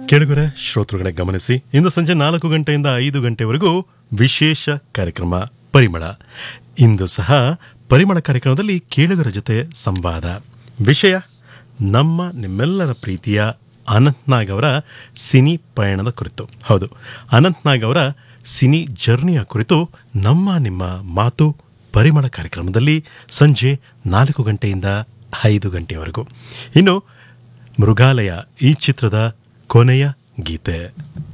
ಕೆಳಗರೆ ಶ್ರೋತೃಗಳೇ ಗಮನಿಸಿ, ಇಂದು ಸಂಜೆ 4 ಗಂಟೆಯಿಂದ 5 ಗಂಟೆವರೆಗೂ ವಿಶೇಷ ಕಾರ್ಯಕ್ರಮ ಪರಿಮಳ. ಇಂದು ಸಹ ಪರಿಮಳ ಕಾರ್ಯಕ್ರಮದಲ್ಲಿ ಕೇಳುಗರ ಜೊತೆ ಸಂವಾದ. ವಿಷಯ ನಮ್ಮ ನಿಮ್ಮೆಲ್ಲರ ಪ್ರೀತಿಯ ಅನಂತ್ನಾಗ್ ಅವರ ಸಿನಿ ಪಯಣದ ಕುರಿತು. ಹೌದು, ಅನಂತ್ನಾಗ್ ಅವರ ಸಿನಿ ಜರ್ನಿಯ ಕುರಿತು ನಿಮ್ಮ ಮಾತು ಪರಿಮಳ ಕಾರ್ಯಕ್ರಮದಲ್ಲಿ ಸಂಜೆ 4 ಗಂಟೆಯಿಂದ 5 ಗಂಟೆಯವರೆಗೂ. ಇನ್ನು ಮೃಗಾಲಯ ಈ ಚಿತ್ರದ ಕೊನೆಯ ಗೀತೆ.